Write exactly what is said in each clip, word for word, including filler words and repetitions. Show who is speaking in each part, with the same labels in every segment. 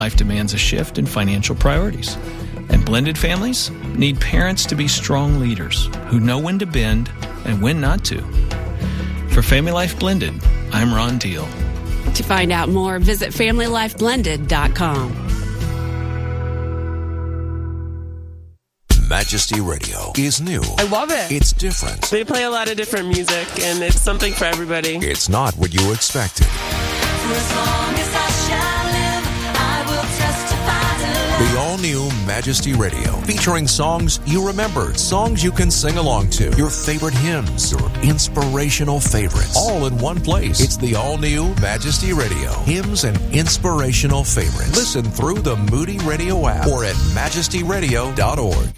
Speaker 1: Life demands a shift in financial priorities. And blended families need parents to be strong leaders who know when to bend and when not to. For Family Life Blended, I'm Ron Deal.
Speaker 2: To find out more, visit family life blended dot com.
Speaker 3: Majesty Radio is new.
Speaker 4: I love it.
Speaker 3: It's different.
Speaker 4: They play a lot of different music, and it's something for everybody.
Speaker 3: It's not what you expected.
Speaker 5: For as long as I shall live, I will testify to love.
Speaker 3: The all-new Majesty Radio, featuring songs you remember, songs you can sing along to, your favorite hymns, your inspirational favorites, all in one place. It's the all-new Majesty Radio, hymns and inspirational favorites. Listen through the Moody Radio app or at majesty radio dot org.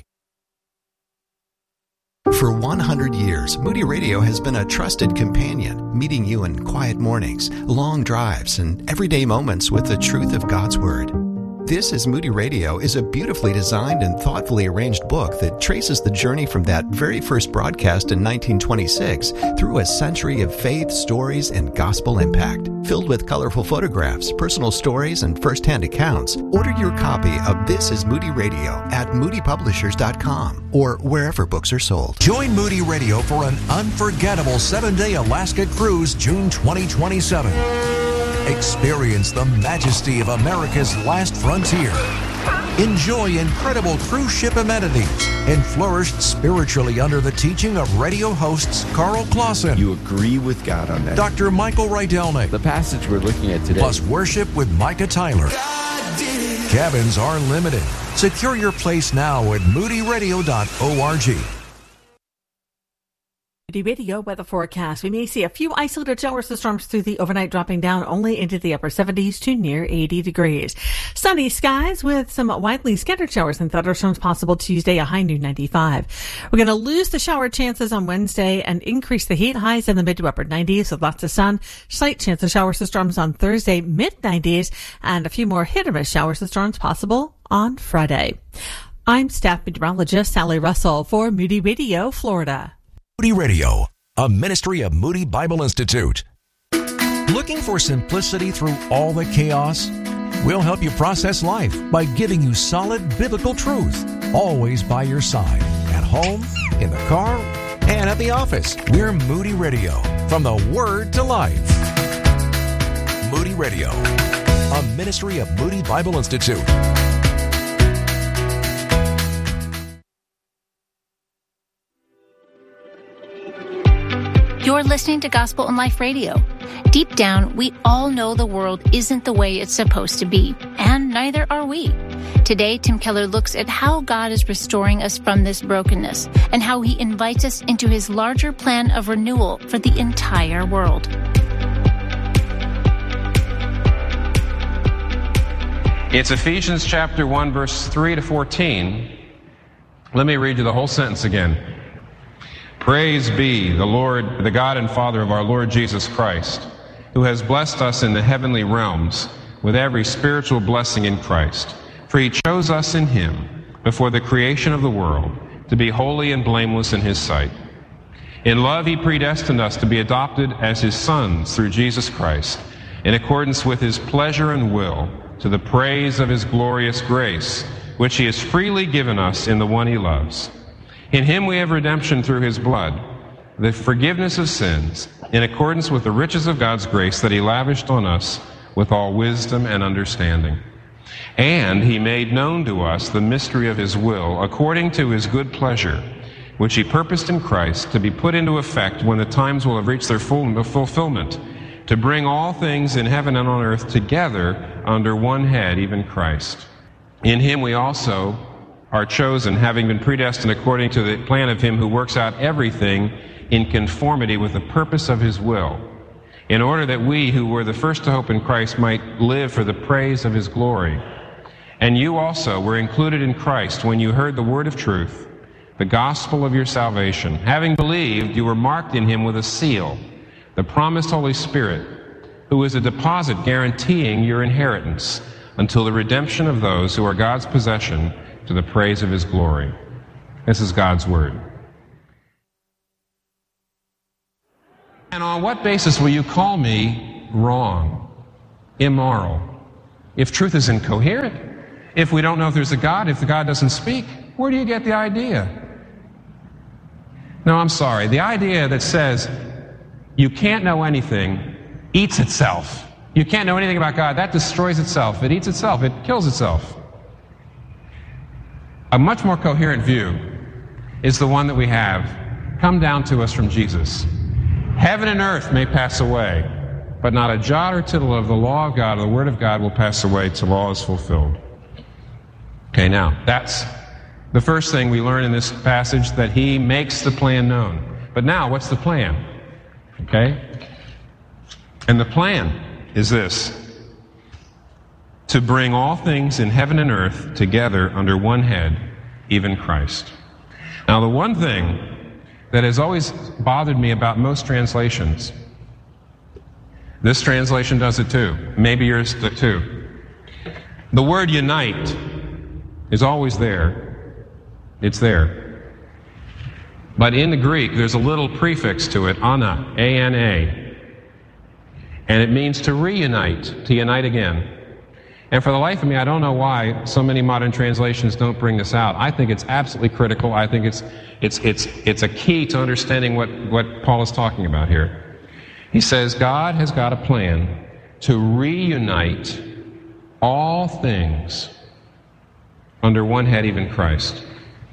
Speaker 6: For one hundred years, Moody Radio has been a trusted companion, meeting you in quiet mornings, long drives, and everyday moments with the truth of God's Word. This is Moody Radio is a beautifully designed and thoughtfully arranged book that traces the journey from that very first broadcast in nineteen twenty-six through a century of faith, stories, and gospel impact. Filled with colorful photographs, personal stories, and first-hand accounts, order your copy of This is Moody Radio at moody publishers dot com or wherever books are sold.
Speaker 3: Join Moody Radio for an unforgettable seven-day Alaska cruise June twenty twenty-seven. Experience the majesty of America's last frontier. Enjoy incredible cruise ship amenities and flourish spiritually under the teaching of radio hosts Carl Clausen.
Speaker 7: You agree with God on that.
Speaker 3: Doctor Michael Rydelnik.
Speaker 7: The passage we're looking at today.
Speaker 3: Plus worship with Micah Tyler. Cabins are limited. Secure your place now at moody radio dot org.
Speaker 8: Radio weather forecast. We may see a few isolated showers and storms through the overnight, dropping down only into the upper seventies to near eighty degrees. Sunny skies with some widely scattered showers and thunderstorms possible Tuesday, a high near ninety-five. We're going to lose the shower chances on Wednesday and increase the heat, highs in the mid to upper nineties with lots of sun. Slight chance of showers and storms on Thursday, mid nineties, and a few more hit or miss showers and storms possible on Friday. I'm staff meteorologist Sally Russell for Moody Radio, Florida.
Speaker 3: Moody Radio, a ministry of Moody Bible Institute. Looking for simplicity through all the chaos? We'll help you process life by giving you solid biblical truth, always by your side, at home, in the car, and at the office. We're Moody Radio, from the Word to life. Moody Radio, a ministry of Moody Bible Institute.
Speaker 9: You're listening to Gospel in Life Radio. Deep down, we all know the world isn't the way it's supposed to be, and neither are we. Today, Tim Keller looks at how God is restoring us from this brokenness and how he invites us into his larger plan of renewal for the entire world.
Speaker 10: It's Ephesians chapter one, verse three to fourteen. Let me read you the whole sentence again. Praise be the Lord, the God and Father of our Lord Jesus Christ, who has blessed us in the heavenly realms with every spiritual blessing in Christ. For he chose us in him before the creation of the world to be holy and blameless in his sight. In love he predestined us to be adopted as his sons through Jesus Christ, in accordance with his pleasure and will, to the praise of his glorious grace, which he has freely given us in the one he loves. In him we have redemption through his blood, the forgiveness of sins, in accordance with the riches of God's grace that he lavished on us with all wisdom and understanding. And he made known to us the mystery of his will, according to his good pleasure, which he purposed in Christ to be put into effect when the times will have reached their full fulfillment, to bring all things in heaven and on earth together under one head, even Christ. In him we also are chosen, having been predestined according to the plan of him who works out everything in conformity with the purpose of his will, in order that we who were the first to hope in Christ might live for the praise of his glory. And you also were included in Christ when you heard the word of truth, the gospel of your salvation. Having believed, you were marked in him with a seal, the promised Holy Spirit, who is a deposit guaranteeing your inheritance until the redemption of those who are God's possession, to the praise of his glory. This is God's word. And on what basis will you call me wrong, immoral, If truth is incoherent, if we don't know if there's a God, if the God doesn't speak, where do you get the idea? No, I'm sorry. The idea that says you can't know anything eats itself. You can't know anything about God, that destroys itself. It eats itself. It kills itself. A much more coherent view is the one that we have come down to us from Jesus. Heaven and earth may pass away, but not a jot or tittle of the law of God or the Word of God will pass away till all is fulfilled. Okay, now, that's the first thing we learn in this passage, that he makes the plan known. But now, what's the plan? Okay? And the plan is this: to bring all things in heaven and earth together under one head, even Christ. Now, the one thing that has always bothered me about most translations, this translation does it too, maybe yours too. The word unite is always there. It's there. But in the Greek, there's a little prefix to it, ana, A N A. And it means to reunite, to unite again. And for the life of me, I don't know why so many modern translations don't bring this out. I think it's absolutely critical. I think it's it's it's it's a key to understanding what, what Paul is talking about here. He says God has got a plan to reunite all things under one head, even Christ.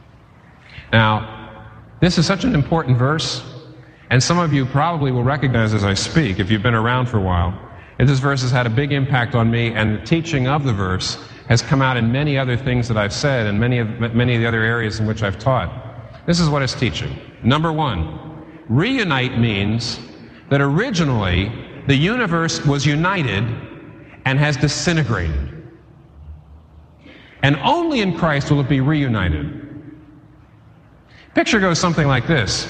Speaker 10: Now, this is such an important verse, and some of you probably will recognize as I speak, if you've been around for a while, that this verse has had a big impact on me, and the teaching of the verse has come out in many other things that I've said and many of, many of the other areas in which I've taught. This is what it's teaching. Number one, reunite means that originally the universe was united and has disintegrated. And only in Christ will it be reunited. Picture goes something like this.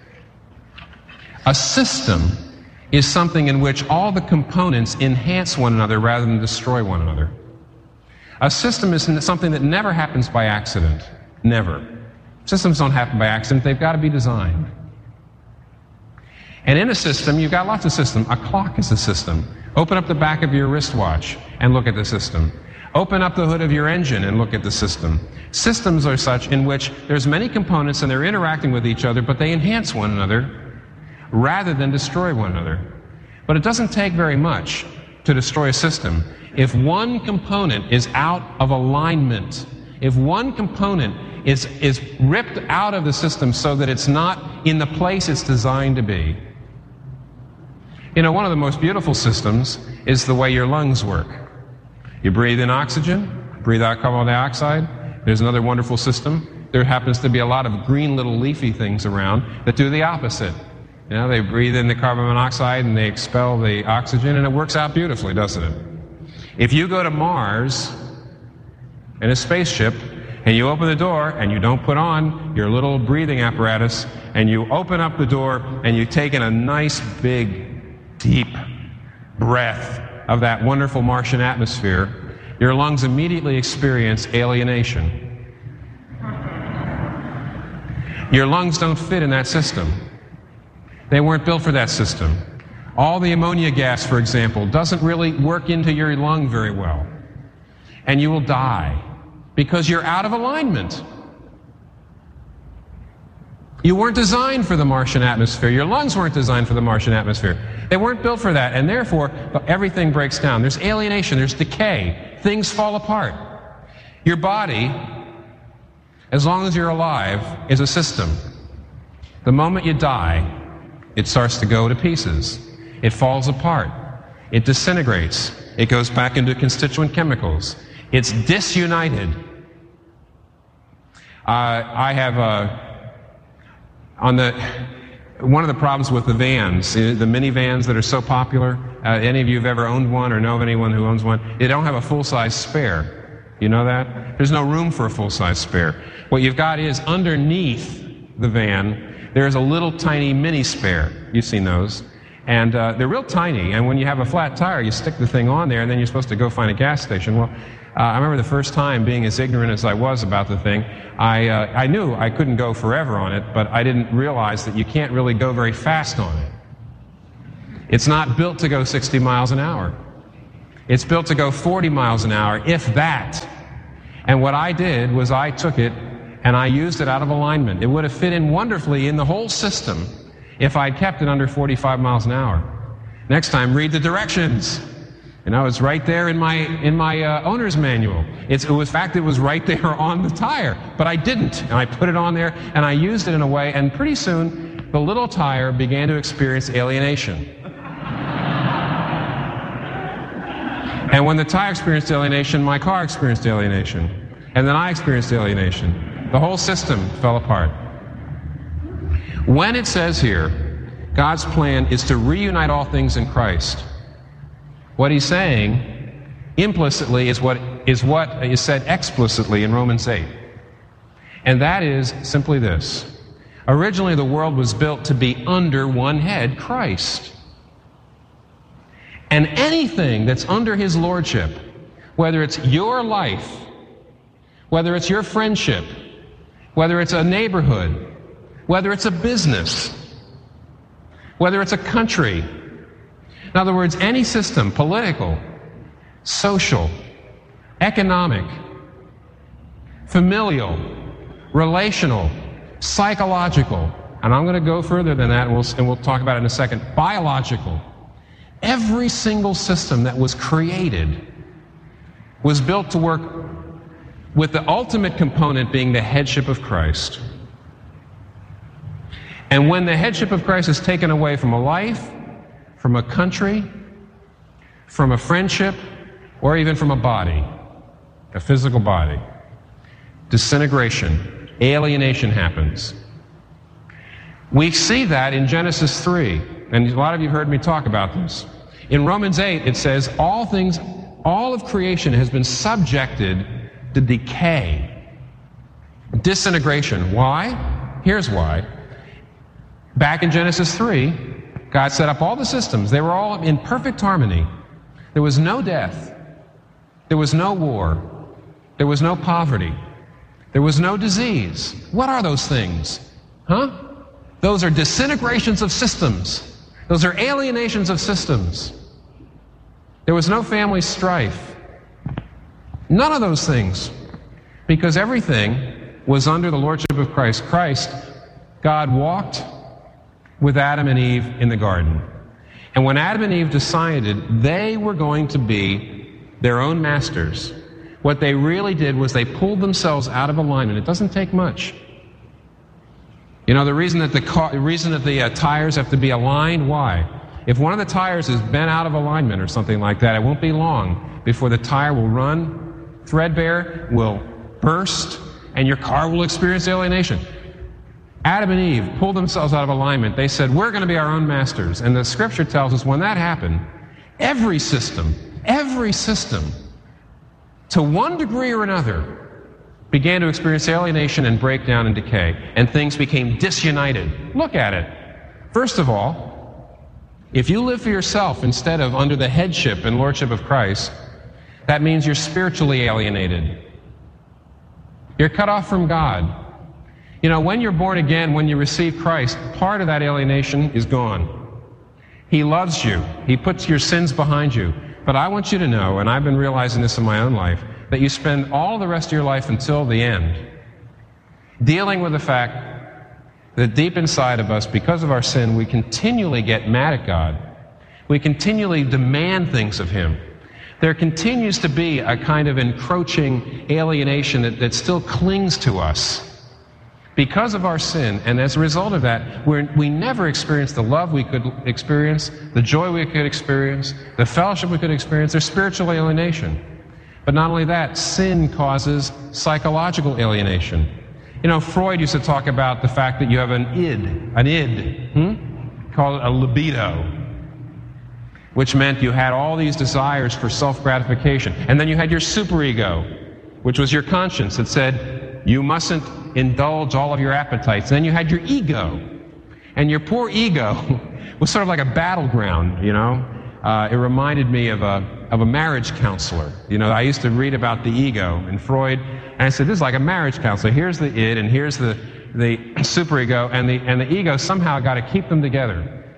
Speaker 10: A system is something in which all the components enhance one another rather than destroy one another. A system is something that never happens by accident. Never. Systems don't happen by accident. They've got to be designed. And in a system, you've got lots of systems. A clock is a system. Open up the back of your wristwatch and look at the system. Open up the hood of your engine and look at the system. Systems are such in which there's many components and they're interacting with each other, but they enhance one another rather than destroy one another. But it doesn't take very much to destroy a system. If one component is out of alignment, if one component is, is ripped out of the system so that it's not in the place it's designed to be. You know, one of the most beautiful systems is the way your lungs work. You breathe in oxygen, breathe out carbon dioxide. There's another wonderful system. There happens to be a lot of green little leafy things around that do the opposite. You know, they breathe in the carbon monoxide and they expel the oxygen, and it works out beautifully, doesn't it? If you go to Mars in a spaceship and you open the door and you don't put on your little breathing apparatus and you open up the door and you take in a nice big deep breath of that wonderful Martian atmosphere, your lungs immediately experience alienation. Your lungs don't fit in that system. They weren't built for that system. All the ammonia gas, for example, doesn't really work into your lung very well. And you will die because you're out of alignment. You weren't designed for the Martian atmosphere. Your lungs weren't designed for the Martian atmosphere. They weren't built for that, and therefore everything breaks down. There's alienation, there's decay. Things fall apart. Your body, as long as you're alive, is a system. The moment you die, it starts to go to pieces. It falls apart. It disintegrates. It goes back into constituent chemicals. It's disunited. Uh, I have a... On the, one of the problems with the vans, the minivans that are so popular, uh, any of you have ever owned one or know of anyone who owns one, they don't have a full-size spare. You know that? There's no room for a full-size spare. What you've got is underneath the van, there's a little tiny mini spare. You've seen those. And uh, they're real tiny, and when you have a flat tire, you stick the thing on there, and then you're supposed to go find a gas station. Well, uh, I remember the first time, being as ignorant as I was about the thing, I, uh, I knew I couldn't go forever on it, but I didn't realize that you can't really go very fast on it. It's not built to go sixty miles an hour. It's built to go forty miles an hour, if that. And what I did was I took it and I used it out of alignment. It would have fit in wonderfully in the whole system if I'd kept it under forty-five miles an hour. Next time, read the directions. You know, it's right there in my in my uh, owner's manual. It's, it was, in fact, it was right there on the tire, but I didn't. And I put it on there, and I used it in a way, and pretty soon, the little tire began to experience alienation. And when the tire experienced alienation, my car experienced alienation. And then I experienced alienation. The whole system fell apart. When it says here, God's plan is to reunite all things in Christ, what he's saying implicitly is what is what is said explicitly in Romans eight. And that is simply this. Originally, the world was built to be under one head, Christ. And anything that's under his lordship, whether it's your life, whether it's your friendship, whether it's a neighborhood, whether it's a business, whether it's a country, in other words, any system, political, social, economic, familial, relational, psychological, and I'm going to go further than that, and we'll, and we'll talk about it in a second, biological. Every single system that was created was built to work with the ultimate component being the headship of Christ. And when the headship of Christ is taken away from a life, from a country, from a friendship, or even from a body, a physical body, disintegration, alienation happens. We see that in Genesis three, and a lot of you heard me talk about this. In Romans eight, it says, all things, all of creation has been subjected to decay, disintegration. Why? Here's why. Back in Genesis three, God set up all the systems. They were all in perfect harmony. There was no death. There was no war. There was no poverty. There was no disease. What are those things? Huh? Those are disintegrations of systems. Those are alienations of systems. There was no family strife. None of those things. Because everything was under the lordship of Christ. Christ, God walked with Adam and Eve in the garden. And when Adam and Eve decided they were going to be their own masters, what they really did was they pulled themselves out of alignment. It doesn't take much. You know, the reason that the car, the reason that the uh, tires have to be aligned, why? If one of the tires is bent out of alignment or something like that, it won't be long before the tire will run threadbare, will burst, and your car will experience alienation. Adam and Eve pulled themselves out of alignment. They said, we're going to be our own masters. And the scripture tells us when that happened, every system, every system, to one degree or another, began to experience alienation and breakdown and decay, and things became disunited. Look at it. First of all, if you live for yourself instead of under the headship and lordship of Christ, that means you're spiritually alienated. You're cut off from God. You know, when you're born again, when you receive Christ, part of that alienation is gone. He loves you. He puts your sins behind you. But I want you to know, and I've been realizing this in my own life, that you spend all the rest of your life until the end dealing with the fact that deep inside of us, because of our sin, we continually get mad at God. We continually demand things of Him. There continues to be a kind of encroaching alienation that, that still clings to us because of our sin, and as a result of that, we're, we never experience the love we could experience, the joy we could experience, the fellowship we could experience. There's spiritual alienation. But not only that, sin causes psychological alienation. You know, Freud used to talk about the fact that you have an id, an id, hmm? called a libido, which meant you had all these desires for self-gratification. And then you had your superego, which was your conscience that said, you mustn't indulge all of your appetites. And then you had your ego. And your poor ego was sort of like a battleground, you know. Uh, it reminded me of a of a marriage counselor. You know, I used to read about the ego in Freud, and I said, this is like a marriage counselor. Here's the id, and here's the, the superego, and the, and the ego somehow got to keep them together.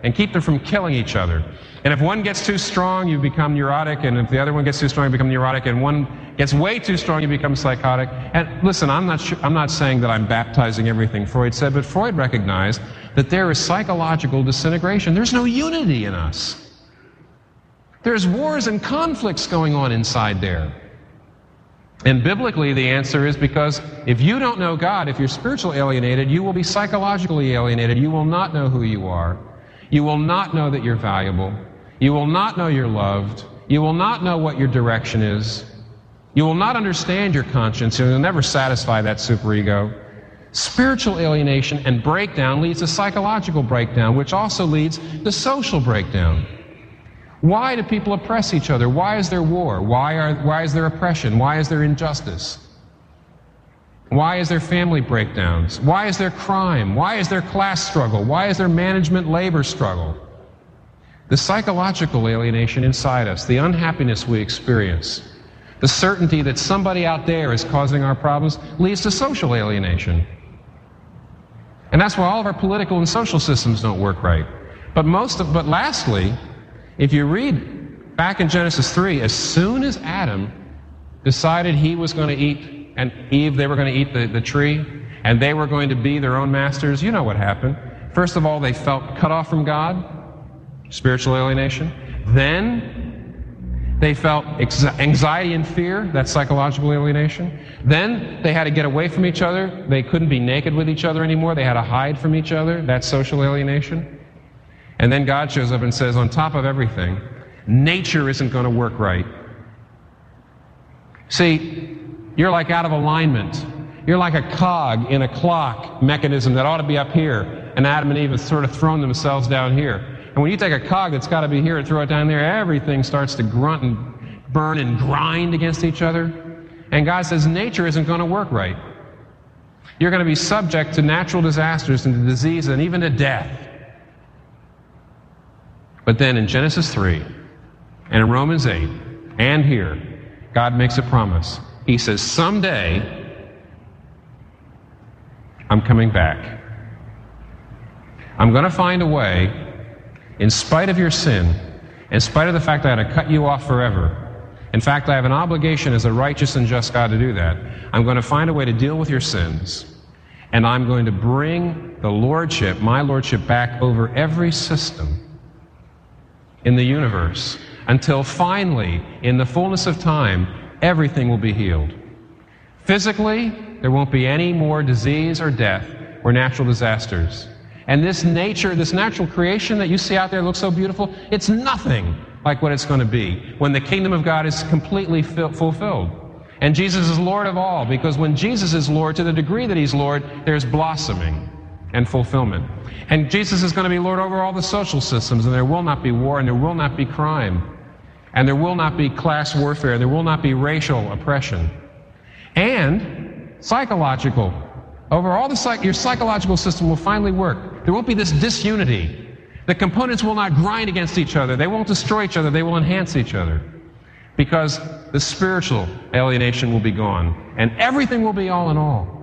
Speaker 10: and keep them from killing each other. And if one gets too strong, you become neurotic, and if the other one gets too strong, you become neurotic, and one gets way too strong, you become psychotic. And listen, I'm not sure, I'm not saying that I'm baptizing everything Freud said, but Freud recognized that there is psychological disintegration. There's no unity in us. There's wars and conflicts going on inside there. And biblically, the answer is because if you don't know God, if you're spiritually alienated, you will be psychologically alienated. You will not know who you are. You will not know that you're valuable. You will not know you're loved. You will not know what your direction is. You will not understand your conscience. You'll never satisfy that superego. Spiritual alienation and breakdown leads to psychological breakdown, which also leads to social breakdown. Why do people oppress each other? Why is there war? Why, are, why is there oppression? Why is there injustice? Why is there family breakdowns? Why is there crime? Why is there class struggle? Why is there management labor struggle? The psychological alienation inside us, the unhappiness we experience, the certainty that somebody out there is causing our problems leads to social alienation. And that's why all of our political and social systems don't work right. But most of, but lastly, if you read back in Genesis three, as soon as Adam decided he was going to eat, and Eve, they were going to eat the, the tree, and they were going to be their own masters, you know what happened. First of all, they felt cut off from God, spiritual alienation. Then they felt anxiety and fear, that's psychological alienation. Then they had to get away from each other. They couldn't be naked with each other anymore. They had to hide from each other, that's social alienation. And then God shows up and says, on top of everything, nature isn't going to work right. See, you're like out of alignment. You're like a cog in a clock mechanism that ought to be up here, and Adam and Eve have sort of thrown themselves down here. And when you take a cog that's got to be here and throw it down there, everything starts to grunt and burn and grind against each other. And God says, nature isn't going to work right. You're going to be subject to natural disasters and to disease and even to death. But then in Genesis three, and in Romans eight, and here, God makes a promise. He says, someday, I'm coming back. I'm going to find a way, in spite of your sin, in spite of the fact that I had to cut you off forever. In fact, I have an obligation as a righteous and just God to do that. I'm going to find a way to deal with your sins. And I'm going to bring the lordship, my lordship, back over every system in the universe, until finally, in the fullness of time, everything will be healed. Physically, there won't be any more disease or death or natural disasters. And this nature, this natural creation that you see out there looks so beautiful, it's nothing like what it's going to be when the kingdom of God is completely fulfilled. And Jesus is Lord of all, because when Jesus is Lord, to the degree that He's Lord, there's blossoming and fulfillment. And Jesus is going to be Lord over all the social systems, and there will not be war, and there will not be crime, and there will not be class warfare, there will not be racial oppression. And psychological. Over all the psych- your psychological system will finally work. There won't be this disunity. The components will not grind against each other. They won't destroy each other. They will enhance each other. Because the spiritual alienation will be gone, and everything will be all in all.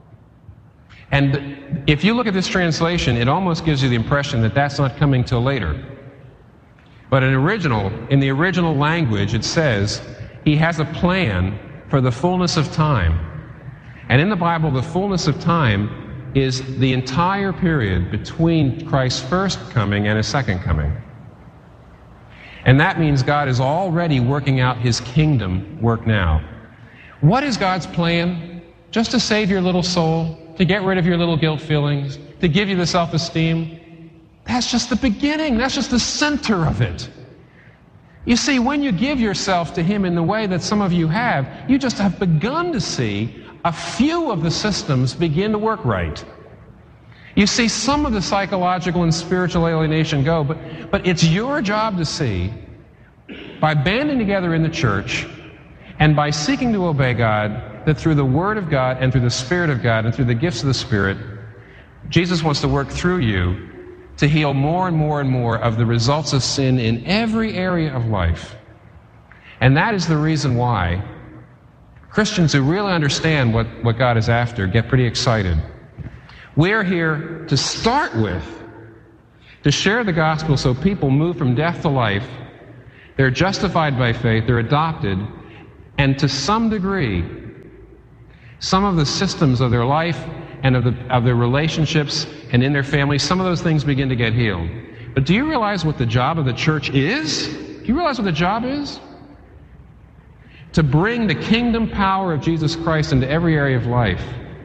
Speaker 10: And if you look at this translation, it almost gives you the impression that that's not coming till later. But in original, in the original language, it says, He has a plan for the fullness of time. And in the Bible, the fullness of time is the entire period between Christ's first coming and His second coming. And that means God is already working out His kingdom work now. What is God's plan? Just to save your little soul? To get rid of your little guilt feelings? To give you the self-esteem? That's just the beginning. That's just the center of it. You see, when you give yourself to Him in the way that some of you have, you just have begun to see a few of the systems begin to work right. You see some of the psychological and spiritual alienation go, but, but it's your job to see, by banding together in the church and by seeking to obey God, that through the Word of God and through the Spirit of God and through the gifts of the Spirit, Jesus wants to work through you to heal more and more and more of the results of sin in every area of life. And that is the reason why Christians who really understand what, what God is after get pretty excited. We're here to start with to share the gospel so people move from death to life. They're justified by faith, they're adopted, and to some degree, some of the systems of their life and of, the, of their relationships and in their families, some of those things begin to get healed. But do you realize what the job of the church is? Do you realize what the job is? To bring the kingdom power of Jesus Christ into every area of life.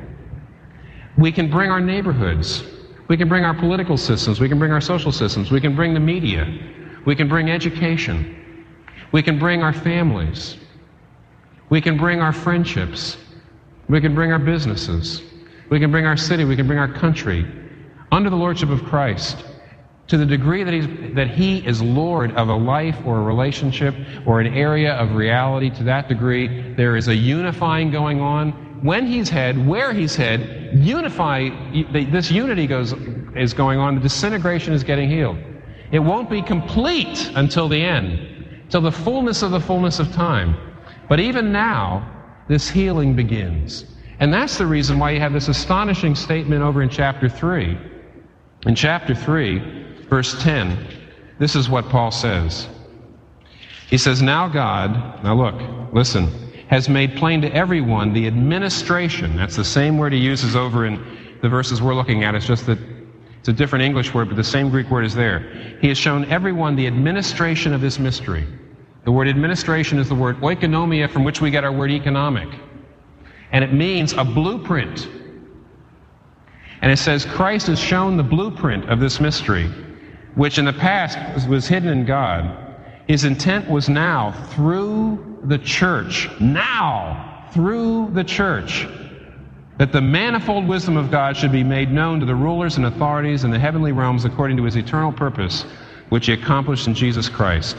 Speaker 10: We can bring our neighborhoods. We can bring our political systems. We can bring our social systems. We can bring the media. We can bring education. We can bring our families. We can bring our friendships. We can bring our businesses. We can bring our city. We can bring our country under the lordship of Christ. To the degree that, he's, that He is Lord of a life or a relationship or an area of reality, to that degree, there is a unifying going on. When He's head, where He's head, unify, this unity goes, is going on. The disintegration is getting healed. It won't be complete until the end, till the fullness of the fullness of time. But even now, this healing begins. And that's the reason why you have this astonishing statement over in chapter three. In chapter three, verse ten, this is what Paul says. He says, now God, now look, listen, has made plain to everyone the administration. That's the same word he uses over in the verses we're looking at. It's just that it's a different English word, but the same Greek word is there. He has shown everyone the administration of this mystery. The word administration is the word oikonomia, from which we get our word economic. And it means a blueprint. And it says Christ has shown the blueprint of this mystery, which in the past was hidden in God. His intent was now, through the church, now, through the church, that the manifold wisdom of God should be made known to the rulers and authorities in the heavenly realms according to His eternal purpose, which He accomplished in Jesus Christ.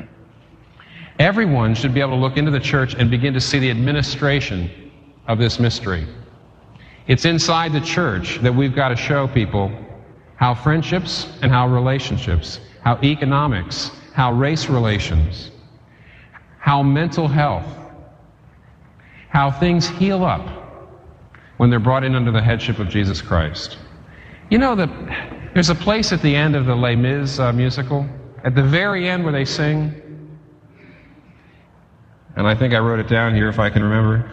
Speaker 10: Everyone should be able to look into the church and begin to see the administration of this mystery. It's inside the church that we've got to show people how friendships and how relationships, how economics, how race relations, how mental health, how things heal up when they're brought in under the headship of Jesus Christ. You know that there's a place at the end of the Les Mis uh, musical, at the very end where they sing, and I think I wrote it down here if I can remember.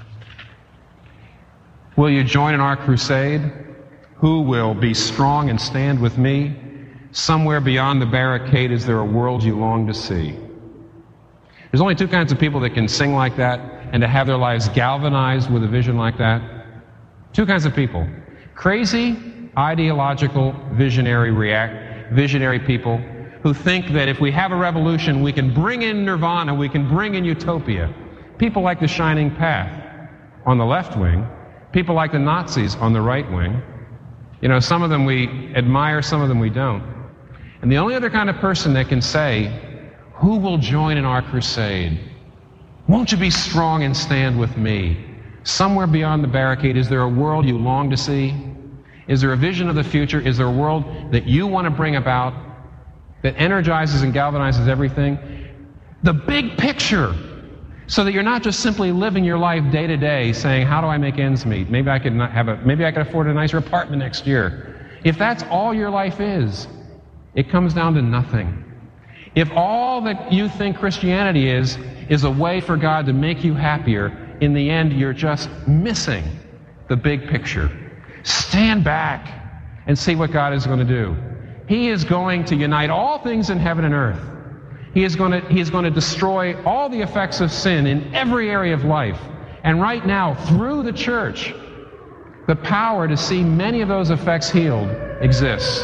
Speaker 10: Will you join in our crusade? Who will be strong and stand with me? Somewhere beyond the barricade is there a world you long to see? There's only two kinds of people that can sing like that and to have their lives galvanized with a vision like that. Two kinds of people. Crazy, ideological, visionary, react, visionary people who think that if we have a revolution, we can bring in nirvana, we can bring in utopia. People like the Shining Path on the left wing, people like the Nazis on the right wing. You know, some of them we admire, some of them we don't. And the only other kind of person that can say, who will join in our crusade? Won't you be strong and stand with me? Somewhere beyond the barricade, is there a world you long to see? Is there a vision of the future? Is there a world that you want to bring about that energizes and galvanizes everything? The big picture, so that you're not just simply living your life day to day saying, how do I make ends meet? Maybe I could not have a, maybe I could afford a nicer apartment next year. If that's all your life is, it comes down to nothing. If all that you think Christianity is, is a way for God to make you happier, in the end you're just missing the big picture. Stand back and see what God is going to do. He is going to unite all things in heaven and earth. He is going to, he is going to destroy all the effects of sin in every area of life. And right now, through the church, the power to see many of those effects healed exists.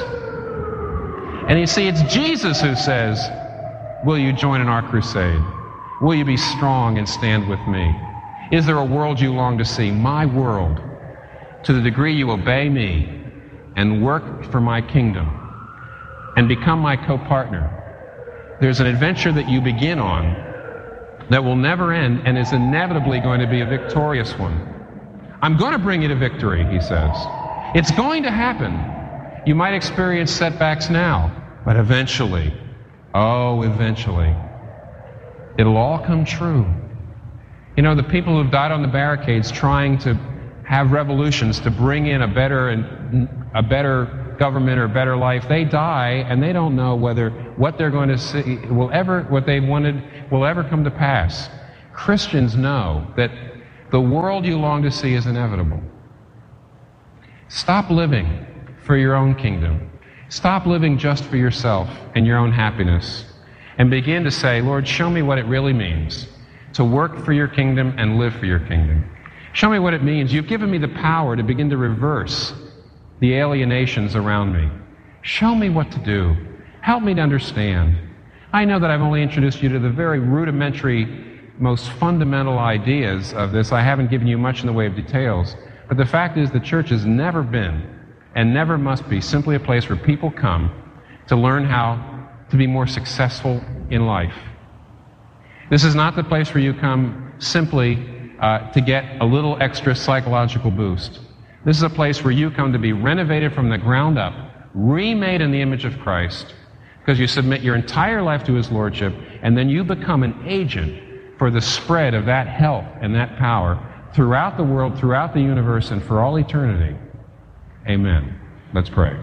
Speaker 10: And you see, it's Jesus who says, will you join in our crusade? Will you be strong and stand with me? Is there a world you long to see? My world. To the degree you obey me and work for my kingdom and become my co-partner, there's an adventure that you begin on that will never end and is inevitably going to be a victorious one. I'm going to bring you to victory, he says. It's going to happen. You might experience setbacks now, but eventually, oh, eventually, it'll all come true. You know, the people who've died on the barricades trying to have revolutions to bring in a better and a better government or better life, they die and they don't know whether what they're going to see will ever, what they wanted will ever come to pass. Christians know that the world you long to see is inevitable. Stop living for your own kingdom. Stop living just for yourself and your own happiness, and begin to say, Lord, show me what it really means to work for your kingdom and live for your kingdom. Show me what it means. You've given me the power to begin to reverse the alienations around me. Show me what to do. Help me to understand. I know that I've only introduced you to the very rudimentary, most fundamental ideas of this. I haven't given you much in the way of details. But the fact is the church has never been and never must be simply a place where people come to learn how to be more successful in life. This is not the place where you come simply uh, to get a little extra psychological boost. This is a place where you come to be renovated from the ground up, remade in the image of Christ, because you submit your entire life to His Lordship, and then you become an agent for the spread of that health and that power throughout the world, throughout the universe, and for all eternity. Amen. Let's pray.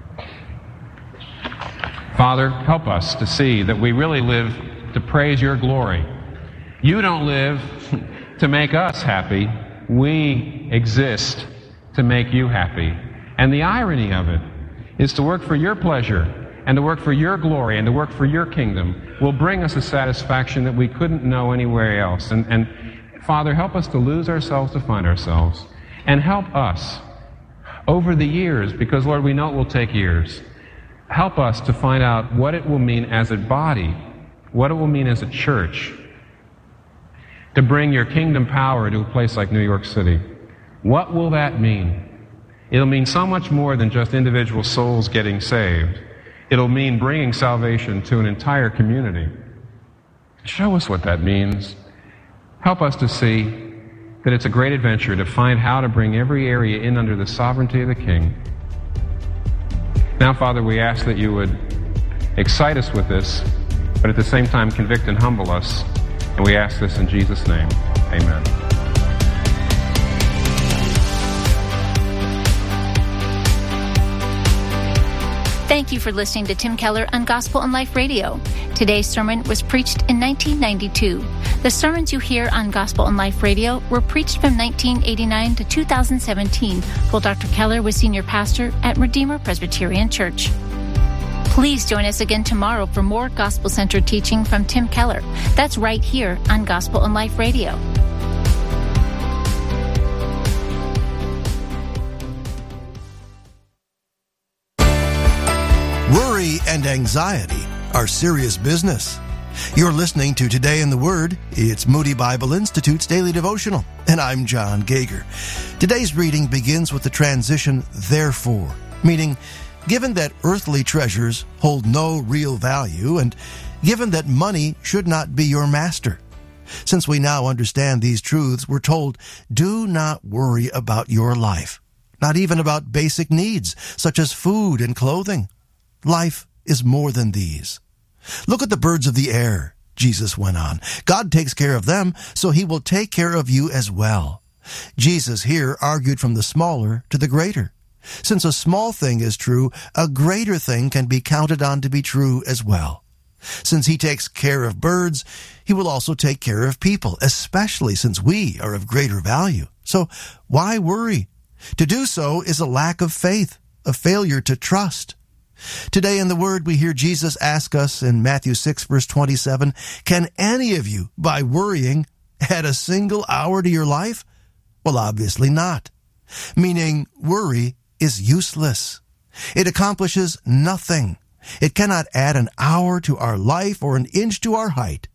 Speaker 10: Father, help us to see that we really live to praise your glory. You don't live to make us happy. We exist to make you happy. And the irony of it is to work for your pleasure and to work for your glory and to work for your kingdom will bring us a satisfaction that we couldn't know anywhere else. And, and Father, help us to lose ourselves to find ourselves. And help us over the years, because, Lord, we know it will take years. Help us to find out what it will mean as a body, what it will mean as a church, to bring your kingdom power to a place like New York City. What will that mean? It'll mean so much more than just individual souls getting saved. It'll mean bringing salvation to an entire community. Show us what that means. Help us to see that it's a great adventure to find how to bring every area in under the sovereignty of the King. Now, Father, we ask that you would excite us with this, but at the same time convict and humble us. And we ask this in Jesus' name. Amen.
Speaker 9: Thank you for listening to Tim Keller on Gospel and Life Radio. Today's sermon was preached in nineteen ninety-two. The sermons you hear on Gospel and Life Radio were preached from nineteen eighty-nine to two thousand seventeen, while Doctor Keller was senior pastor at Redeemer Presbyterian Church. Please join us again tomorrow for more gospel-centered teaching from Tim Keller. That's right here on Gospel and Life Radio.
Speaker 11: Worry and anxiety are serious business. You're listening to Today in the Word. It's Moody Bible Institute's daily devotional, and I'm John Gager. Today's reading begins with the transition, therefore, meaning, given that earthly treasures hold no real value, and given that money should not be your master. Since we now understand these truths, we're told, do not worry about your life, not even about basic needs, such as food and clothing. Life is more than these. Look at the birds of the air, Jesus went on. God takes care of them, so he will take care of you as well. Jesus here argued from the smaller to the greater. Since a small thing is true, a greater thing can be counted on to be true as well. Since he takes care of birds, he will also take care of people, especially since we are of greater value. So why worry? To do so is a lack of faith, a failure to trust. Today in the Word, we hear Jesus ask us in Matthew six, verse twenty-seven, can any of you, by worrying, add a single hour to your life? Well, obviously not. Meaning, worry is useless. It accomplishes nothing. It cannot add an hour to our life or an inch to our height.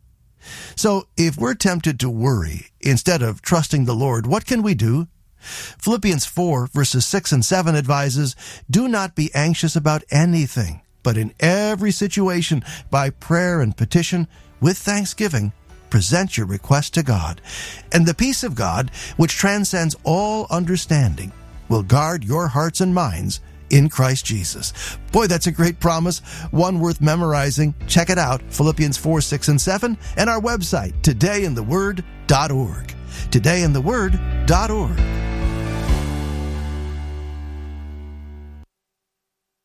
Speaker 11: So, if we're tempted to worry instead of trusting the Lord, what can we do? Philippians four, verses six and seven advises, do not be anxious about anything, but in every situation, by prayer and petition, with thanksgiving, present your request to God. And the peace of God, which transcends all understanding, will guard your hearts and minds in Christ Jesus. Boy, that's a great promise, one worth memorizing. Check it out, Philippians four, six, and seven, and our website, today in the word dot org. today in the word dot org.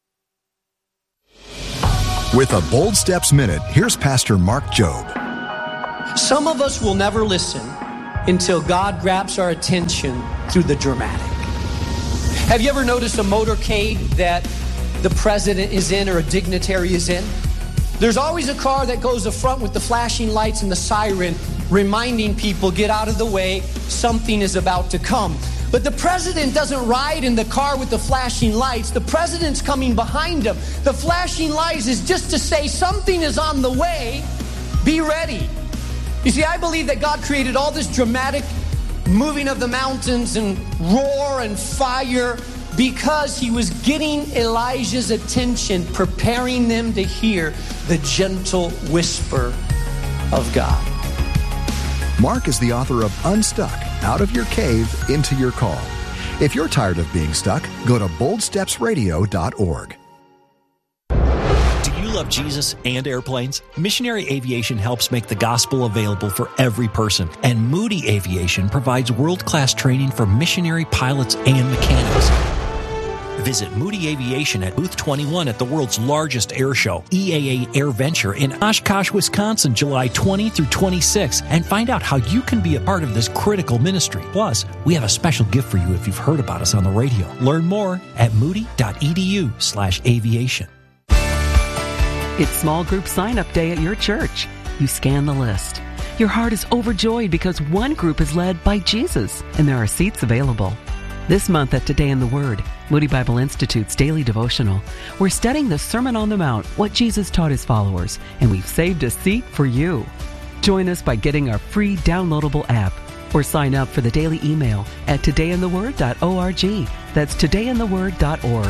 Speaker 12: With a Bold Steps Minute, here's Pastor Mark Jobe.
Speaker 13: Some of us will never listen until God grabs our attention through the dramatic. Have you ever noticed a motorcade that the president is in or a dignitary is in? There's always a car that goes up front with the flashing lights and the siren, reminding people, get out of the way, something is about to come. But the president doesn't ride in the car with the flashing lights. The president's coming behind him. The flashing lights is just to say something is on the way. Be ready. You see, I believe that God created all this dramatic moving of the mountains and roar and fire because he was getting Elijah's attention, preparing them to hear the gentle whisper of God.
Speaker 12: Mark is the author of Unstuck, Out of Your Cave, Into Your Call. If you're tired of being stuck, go to bold steps radio dot org.
Speaker 14: Do you love Jesus and airplanes? Missionary Aviation helps make the gospel available for every person, and Moody Aviation provides world-class training for missionary pilots and mechanics. Visit Moody Aviation at Booth twenty-one at the world's largest air show, E A A Air Venture, in Oshkosh, Wisconsin, July twentieth through twenty-sixth, and find out how you can be a part of this critical ministry. Plus, we have a special gift for you if you've heard about us on the radio. Learn more at moody.edu slash aviation.
Speaker 15: It's small group sign-up day at your church. You scan the list. Your heart is overjoyed because one group is led by Jesus, and there are seats available. This month at Today in the Word, Moody Bible Institute's daily devotional, we're studying the Sermon on the Mount, what Jesus taught his followers, and we've saved a seat for you. Join us by getting our free downloadable app or sign up for the daily email at today in the word dot org. That's today in the word dot org.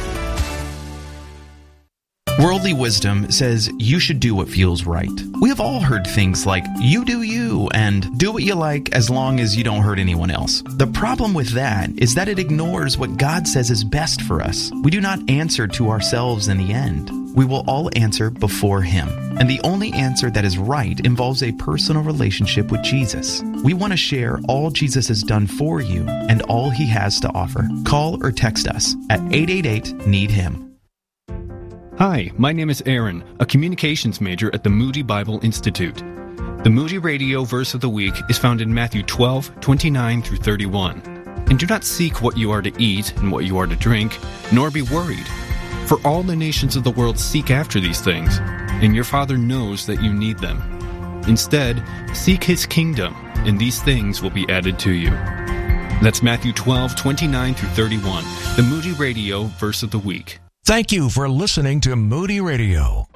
Speaker 16: Worldly wisdom says you should do what feels right. We have all heard things like, you do you, and do what you like as long as you don't hurt anyone else. The problem with that is that it ignores what God says is best for us. We do not answer to ourselves in the end. We will all answer before Him. And the only answer that is right involves a personal relationship with Jesus. We want to share all Jesus has done for you and all He has to offer. Call or text us at eight eight eight, need him.
Speaker 17: Hi, my name is Aaron, a communications major at the Moody Bible Institute. The Moody Radio Verse of the Week is found in Matthew twelve, twenty-nine through thirty-one. And do not seek what you are to eat and what you are to drink, nor be worried. For all the nations of the world seek after these things, and your Father knows that you need them. Instead, seek His kingdom, and these things will be added to you. That's Matthew twelve, twenty-nine through thirty-one, the Moody Radio Verse of the Week.
Speaker 3: Thank you for listening to Moody Radio.